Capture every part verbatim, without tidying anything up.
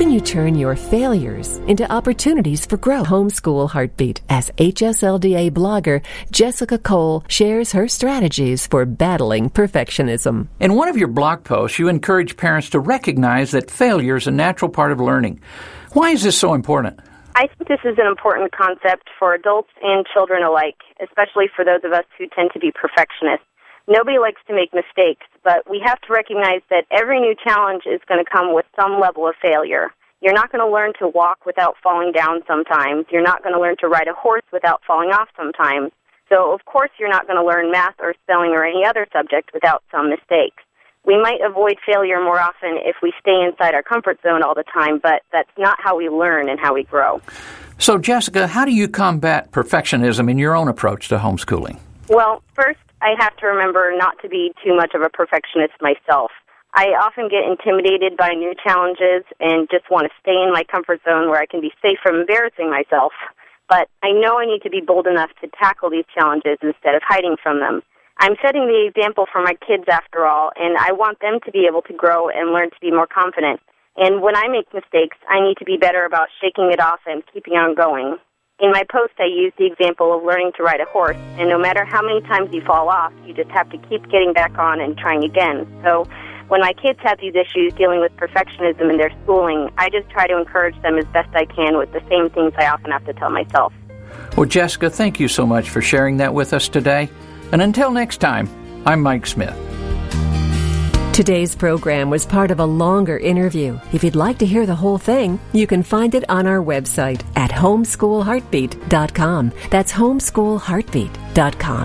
can you turn your failures into opportunities for growth? Homeschool Heartbeat. As H S L D A blogger, Jessica Cole shares her strategies for battling perfectionism. In one of your blog posts, you encourage parents to recognize that failure is a natural part of learning. Why is this so important? I think this is an important concept for adults and children alike, especially for those of us who tend to be perfectionists. Nobody likes to make mistakes, but we have to recognize that every new challenge is going to come with some level of failure. You're not going to learn to walk without falling down sometimes. You're not going to learn to ride a horse without falling off sometimes. So, of course, you're not going to learn math or spelling or any other subject without some mistakes. We might avoid failure more often if we stay inside our comfort zone all the time, but that's not how we learn and how we grow. So, Jessica, how do you combat perfectionism in your own approach to homeschooling? Well, first, I have to remember not to be too much of a perfectionist myself. I often get intimidated by new challenges and just want to stay in my comfort zone where I can be safe from embarrassing myself. But I know I need to be bold enough to tackle these challenges instead of hiding from them. I'm setting the example for my kids, after all, and I want them to be able to grow and learn to be more confident. And when I make mistakes, I need to be better about shaking it off and keeping on going. In my post, I use the example of learning to ride a horse, and no matter how many times you fall off, you just have to keep getting back on and trying again. So when my kids have these issues dealing with perfectionism in their schooling, I just try to encourage them as best I can with the same things I often have to tell myself. Well, Jessica, thank you so much for sharing that with us today. And until next time, I'm Mike Smith. Today's program was part of a longer interview. If you'd like to hear the whole thing, you can find it on our website at homeschool heartbeat dot com. That's homeschool heartbeat dot com.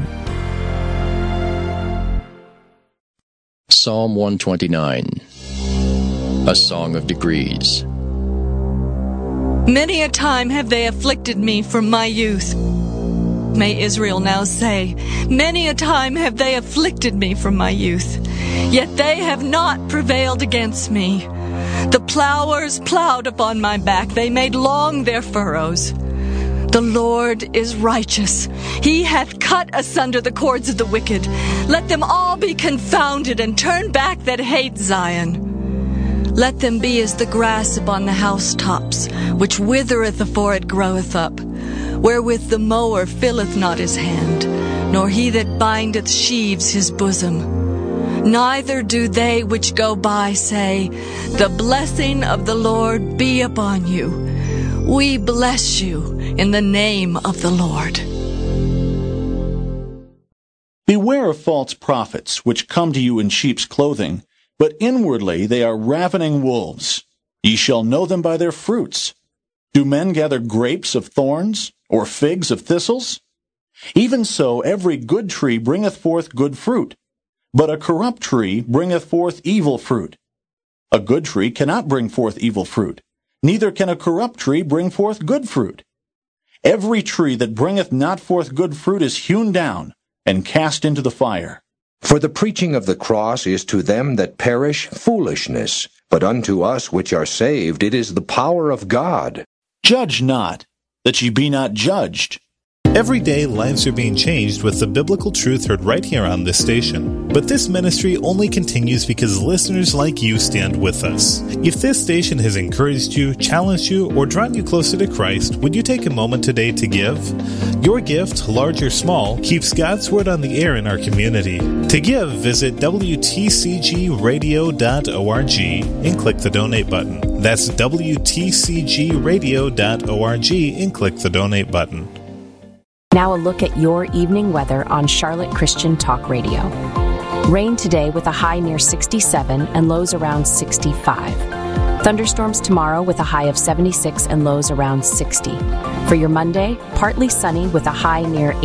Psalm one twenty-nine, a song of degrees. Many a time have they afflicted me from my youth. May Israel now say, many a time have they afflicted me from my youth, yet they have not prevailed against me. The plowers plowed upon my back, they made long their furrows. The Lord is righteous. He hath cut asunder the cords of the wicked. Let them all be confounded, and turn back that hate Zion. Let them be as the grass upon the housetops, which withereth afore it groweth up, wherewith the mower filleth not his hand, nor he that bindeth sheaves his bosom. Neither do they which go by say, the blessing of the Lord be upon you. We bless you in the name of the Lord. Beware of false prophets, which come to you in sheep's clothing, but inwardly they are ravening wolves. Ye shall know them by their fruits. Do men gather grapes of thorns, or figs of thistles? Even so every good tree bringeth forth good fruit, but a corrupt tree bringeth forth evil fruit. A good tree cannot bring forth evil fruit, neither can a corrupt tree bring forth good fruit. Every tree that bringeth not forth good fruit is hewn down, and cast into the fire. For the preaching of the cross is to them that perish foolishness, but unto us which are saved it is the power of God. Judge not, that ye be not judged. Every day, lives are being changed with the biblical truth heard right here on this station. But this ministry only continues because listeners like you stand with us. If this station has encouraged you, challenged you, or drawn you closer to Christ, would you take a moment today to give? Your gift, large or small, keeps God's Word on the air in our community. To give, visit W T C G radio dot org and click the donate button. That's W T C G radio dot org and click the donate button. Now a look at your evening weather on Charlotte Christian Talk Radio. Rain today with a high near sixty-seven and lows around sixty-five. Thunderstorms tomorrow with a high of seventy-six and lows around sixty. For your Monday, partly sunny with a high near